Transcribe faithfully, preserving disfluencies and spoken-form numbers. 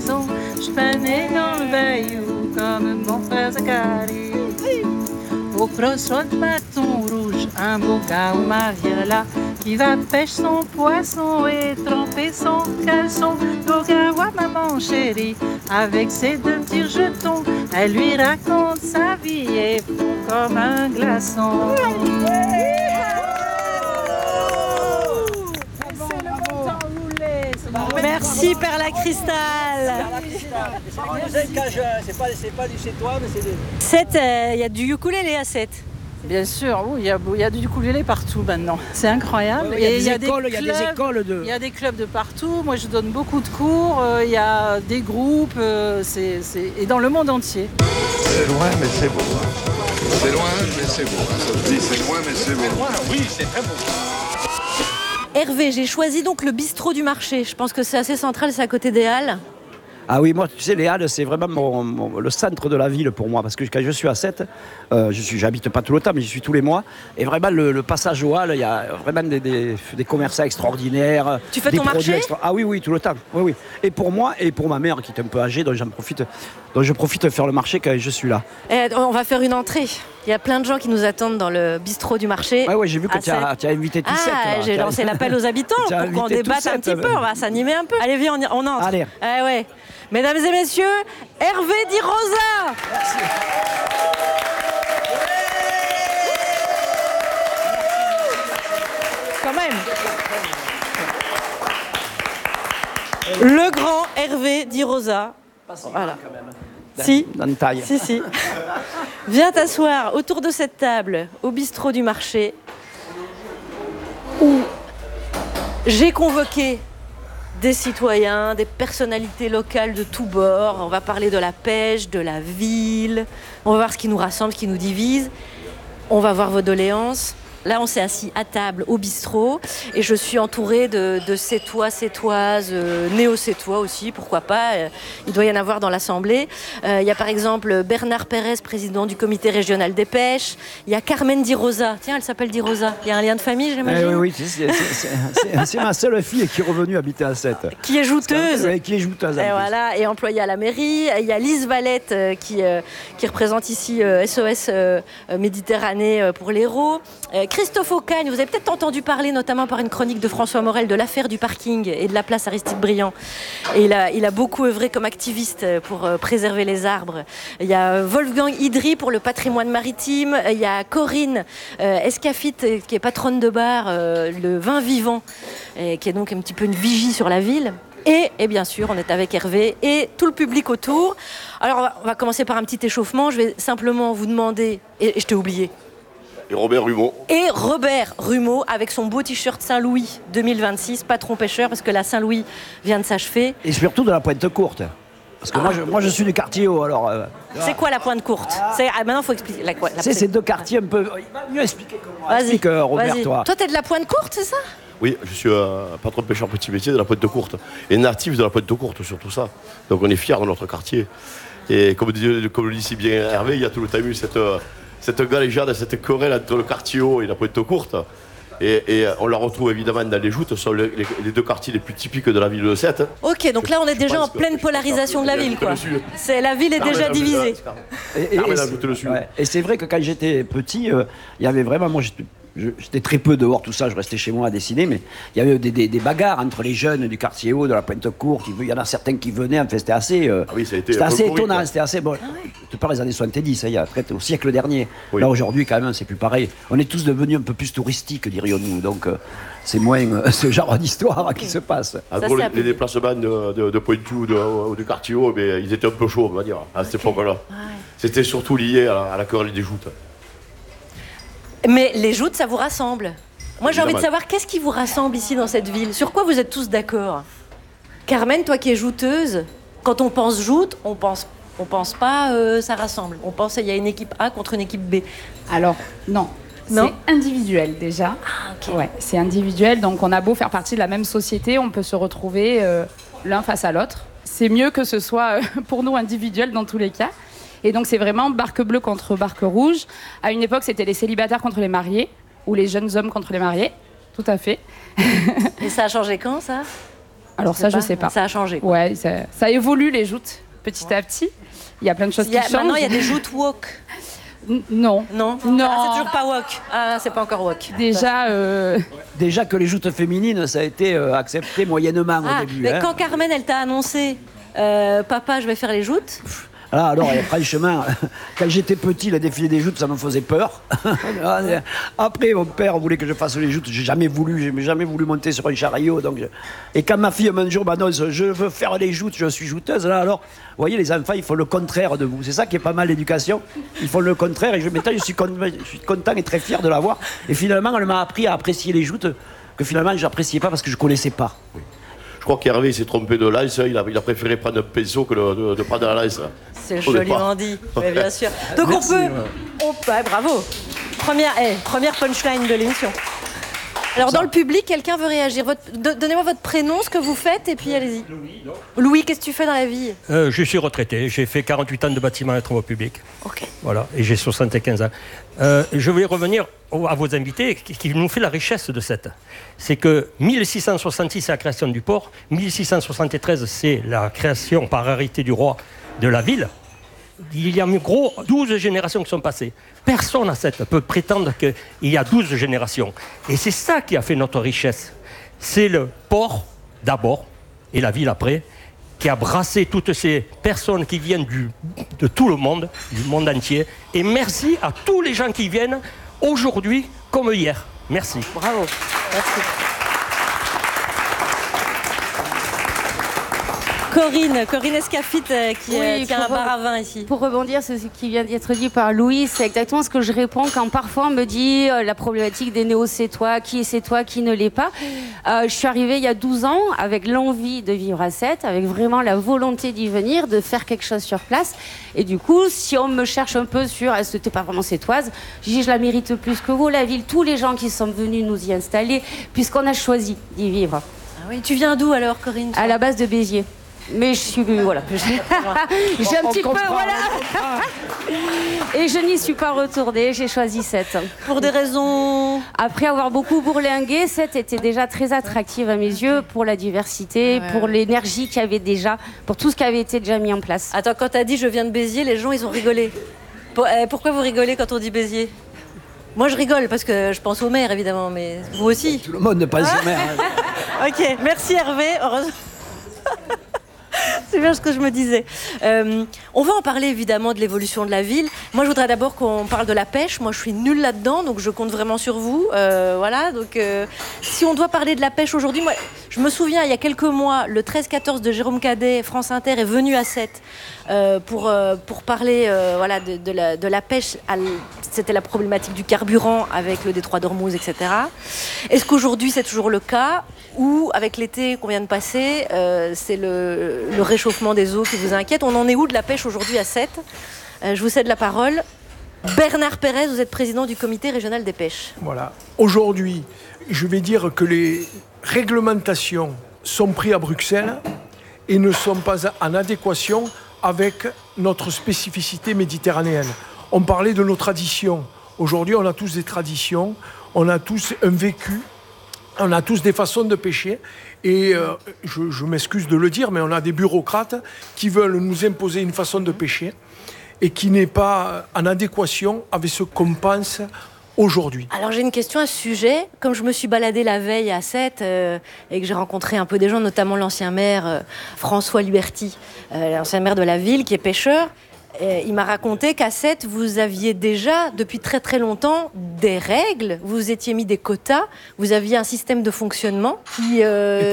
maison. Je peinais dans le bayou comme mon frère Zachary. Au crochet de bâton rouge, un beau gars au Mariella qui va pêcher son poisson et tremper son caleçon. D'Ogawa, maman chérie, avec ses deux petits jetons, elle lui raconte sa vie et fond comme un glaçon. Merci Perla Cristal. C'est pas, c'est pas du chez toi, mais c'est des... Sète, il euh, y a du ukulélé à Sète. Bien sûr, oui, il y a, y a du ukulélé partout maintenant. C'est incroyable. Il ouais, y, y, y, y, y a des écoles de... Il y a des clubs de partout. Moi, je donne beaucoup de cours. Il euh, y a des groupes. Euh, c'est, c'est... Et dans le monde entier. C'est loin, mais c'est beau. C'est loin, mais c'est beau. Ça se dit, c'est loin, mais c'est beau. C'est loin, oui, c'est très beau. Hervé, j'ai choisi donc le bistrot du marché. Je pense que c'est assez central, c'est à côté des Halles. Ah oui, moi, tu sais, les Halles, c'est vraiment mon, mon, le centre de la ville pour moi. Parce que quand je suis à Sète, euh, je suis, j'habite pas tout le temps, mais j'y suis tous les mois. Et vraiment, le, le passage aux Halles, il y a vraiment des, des, des commerçants extraordinaires. Tu fais ton marché extra... Ah oui, oui, tout le temps. Oui, oui. Et pour moi, et pour ma mère, qui est un peu âgée, dont, j'en profite, dont je profite de faire le marché quand je suis là. Et on va faire une entrée. Il y a plein de gens qui nous attendent dans le bistrot du marché. Oui, ouais, j'ai vu que tu as, as invité tout Sète. Ah, j'ai lancé l'appel aux habitants pour qu'on débatte un petit peu. On va s'animer un peu. Allez, viens, on, on entre. Allez. Ah, ouais. Mesdames et messieurs, Hervé Di Rosa. Merci. Quand même. Le grand Hervé Di Rosa. Voilà. Si. Dans une taille. Si, si. Viens t'asseoir autour de cette table au bistrot du marché où j'ai convoqué des citoyens, des personnalités locales de tous bords. On va parler de la pêche, de la ville. On va voir ce qui nous rassemble, ce qui nous divise. On va voir vos doléances. Là, on s'est assis à table au bistrot et je suis entourée de, de Sétois, Sétoises, euh, néo-Sétois aussi, pourquoi pas. Euh, il doit y en avoir dans l'Assemblée. Euh, il y a par exemple Bernard Pérez, président du comité régional des pêches. Il y a Carmen Di Rosa. Tiens, elle s'appelle Di Rosa. Il y a un lien de famille, j'imagine. Eh oui, oui, c'est, c'est, c'est, c'est, c'est ma seule fille qui est revenue habiter à Sète. Qui est jouteuse. Oui, qui est jouteuse. Et voilà, et employée à la mairie. Il y a Lise Valette euh, qui, euh, qui représente ici euh, S O S euh, Méditerranée euh, pour l'Hérault. Euh, Christophe Aucagne, vous avez peut-être entendu parler, notamment par une chronique de François Morel, de l'affaire du parking et de la place Aristide Briand. Et il a, il a beaucoup œuvré comme activiste pour euh, préserver les arbres. Il y a Wolfgang Idry pour le patrimoine maritime. Il y a Corinne euh, Escafit, qui est patronne de bar, euh, le vin vivant, et qui est donc un petit peu une vigie sur la ville. Et, et bien sûr, on est avec Hervé et tout le public autour. Alors, on va, on va commencer par un petit échauffement. Je vais simplement vous demander... Et, et je t'ai oublié. Et Robert Rumeau. Et Robert Rumeau, avec son beau t-shirt Saint-Louis deux mille vingt-six, patron pêcheur, parce que la Saint-Louis vient de s'achever. Et surtout de la pointe courte. Parce que ah. moi, je, moi, je suis du quartier haut, alors... Euh, c'est quoi la pointe courte? ah. C'est, ah, maintenant, il faut expliquer. La, la c'est ces deux quartiers un peu... Il va mieux expliquer que moi. Vas-y, Explique, euh, Robert, vas-y. toi. Toi, t'es de la pointe courte, c'est ça? Oui, je suis un patron de pêcheur petit métier de la pointe courte. Et natif de la pointe courte, sur tout ça. Donc on est fiers de notre quartier. Et comme, comme le dit si bien Hervé, il y a tout le temps eu cette... cette galéjade, cette querelle entre le quartier haut et la pointe courte. Et, et on la retrouve évidemment dans les joutes, ce sont les, les, les deux quartiers les plus typiques de la ville de Sète. Ok, donc là on est je déjà en pleine polarisation de la ville, quoi. C'est, la ville est déjà divisée. Et, et, et, c'est, ouais. et c'est vrai que quand j'étais petit, il euh, y avait vraiment... Moi, j'étais, j'étais très peu dehors, tout ça, je restais chez moi à dessiner, mais il y avait des, des, des bagarres entre les jeunes du quartier haut, de la pointe courte. Il y en a certains qui venaient, enfin, c'était assez, euh, ah oui, ça a été c'était assez étonnant, quoi. C'était assez bon. Ah ouais. Je te parle des années soixante-dix, il y a au siècle dernier. Oui. Là, aujourd'hui, quand même, c'est plus pareil. On est tous devenus un peu plus touristiques, dirions-nous, donc euh, c'est moins euh, ce genre d'histoire okay. qui se passe. En gros, les, les déplacements de, de, de Pointou, de, de quartier haut, mais ils étaient un peu chauds, on va dire, à cette okay. époque-là. Ouais. C'était surtout lié à la, à la querelle des joutes. Mais les joutes, ça vous rassemble. Moi, j'ai envie de savoir, qu'est-ce qui vous rassemble ici dans cette ville? Sur quoi vous êtes tous d'accord? Carmen, toi qui es jouteuse, quand on pense joute, on pense, on pense pas euh, ça rassemble. On pense qu'il y a une équipe A contre une équipe B. Alors, non. Non c'est individuel déjà. Ah, ok. Ouais, c'est individuel, donc on a beau faire partie de la même société, on peut se retrouver euh, l'un face à l'autre. C'est mieux que ce soit euh, pour nous individuel dans tous les cas. Et donc c'est vraiment barque bleue contre barque rouge. À une époque, c'était les célibataires contre les mariés, ou les jeunes hommes contre les mariés. Tout à fait. Et ça a changé quand, ça ? Alors ça, pas. je sais pas. Ça a changé. Ouais, ça, ça évolue les joutes petit ouais. à petit. Il y a plein de choses il y a, qui changent. Maintenant, il y a des joutes wok. N non. Non. Non. Ah, c'est toujours pas wok. Ah, c'est pas encore wok. Déjà. Euh... Déjà que les joutes féminines, ça a été euh, accepté moyennement ah, au début. Mais hein. quand Carmen, elle t'a annoncé, euh, papa, je vais faire les joutes. Ah, alors, franchement, quand j'étais petit, le défilé des joutes, ça me faisait peur. Après, mon père voulait que je fasse les joutes. J'ai jamais voulu, j'ai jamais voulu monter sur un chariot. Donc je... Et quand ma fille un jour m'annonce, je veux faire les joutes, je suis jouteuse, là, alors, vous voyez, les enfants, ils font le contraire de vous. C'est ça qui est pas mal l'éducation. Ils font le contraire. Et je, maintenant, je suis, con... je suis content et très fier de l'avoir. Et finalement, elle m'a appris à apprécier les joutes que finalement, je n'appréciais pas parce que je ne connaissais pas. Oui. Je crois qu'Hervé s'est trompé de lance, il a, il a préféré prendre un pinceau que de, de, de prendre la lance. C'est joliment dit, mais bien sûr. Donc Merci, on peut... Ouais. On peut ouais, bravo. Première, hey, première punchline de l'émission. Alors Ça. Dans le public, quelqu'un veut réagir. Votre... Donnez-moi votre prénom, ce que vous faites, et puis allez-y. Louis, Louis, qu'est-ce que tu fais dans la vie? euh, Je suis retraité, j'ai fait quarante-huit ans de bâtiment et travaux publics. Ok. Voilà, et j'ai soixante-quinze ans. Euh, je vais revenir à vos invités, qui nous fait la richesse de cette. C'est que mille six cent soixante-six, c'est la création du port, mille six cent soixante-treize, c'est la création par arrêté du roi de la ville. Il y a en gros douze générations qui sont passées. Personne à cette peut prétendre qu'il y a douze générations. Et c'est ça qui a fait notre richesse. C'est le port d'abord, et la ville après, qui a brassé toutes ces personnes qui viennent du, de tout le monde, du monde entier. Et merci à tous les gens qui viennent aujourd'hui comme hier. Merci. Bravo. Merci. Corinne, Corinne Escafit euh, qui oui, tient un bar à vin ici. Pour rebondir sur ce qui vient d'être dit par Louis, c'est exactement ce que je réponds quand parfois on me dit euh, la problématique des néo-sétois, qui est sétois, qui ne l'est pas. Euh, je suis arrivée il y a douze ans avec l'envie de vivre à Sète, avec vraiment la volonté d'y venir, de faire quelque chose sur place. Et du coup, si on me cherche un peu sur est-ce que t'es pas vraiment sétoise, je dis je la mérite plus que vous, la ville, tous les gens qui sont venus nous y installer, puisqu'on a choisi d'y vivre. Ah oui, tu viens d'où alors, Corinne? À la base de Béziers. Mais je suis voilà, j'ai un petit peu voilà. Et je n'y suis pas retournée, j'ai choisi Sète. Pour des raisons. Après avoir beaucoup bourlingué, Sète était déjà très attractive à mes yeux pour la diversité, ouais. pour l'énergie qu'il y avait déjà, pour tout ce qui avait été déjà mis en place. Attends, quand t'as dit je viens de Béziers, les gens ils ont rigolé. Pour, euh, pourquoi vous rigolez quand on dit Béziers? Moi je rigole parce que je pense au maire évidemment, mais vous aussi. Tout le monde ne pense au maire. Ok, merci Hervé. Heureusement. C'est bien ce que je me disais. Euh, on va en parler évidemment de l'évolution de la ville. Moi, je voudrais d'abord qu'on parle de la pêche. Moi, je suis nulle là-dedans, donc je compte vraiment sur vous. Euh, voilà. Donc, euh, si on doit parler de la pêche aujourd'hui, moi, je me souviens, il y a quelques mois, le treize quatorze de Jérôme Cadet, France Inter est venu à Sète euh, pour euh, pour parler euh, voilà de, de, la, de la pêche. À l... C'était la problématique du carburant avec le détroit d'Ormuz, et cetera. Est-ce qu'aujourd'hui c'est toujours le cas ou avec l'été qu'on vient de passer, euh, c'est le, le réchauffement des eaux qui vous inquiète? On en est où de la pêche aujourd'hui à Sète? euh, Je vous cède la parole. Bernard Pérez, vous êtes président du comité régional des pêches. Voilà. Aujourd'hui, je vais dire que les réglementations sont prises à Bruxelles et ne sont pas en adéquation avec notre spécificité méditerranéenne. On parlait de nos traditions. Aujourd'hui, on a tous des traditions, on a tous un vécu, on a tous des façons de pêcher. Et euh, je, je m'excuse de le dire, mais on a des bureaucrates qui veulent nous imposer une façon de pêcher et qui n'est pas en adéquation avec ce qu'on pense aujourd'hui. Alors j'ai une question à ce sujet. Comme je me suis baladée la veille à Sète euh, et que j'ai rencontré un peu des gens, notamment l'ancien maire euh, François Liberty, euh, l'ancien maire de la ville qui est pêcheur, Euh, il m'a raconté qu'à Sète, vous aviez déjà, depuis très très longtemps, des règles, vous étiez mis des quotas, vous aviez un système de fonctionnement qui... Euh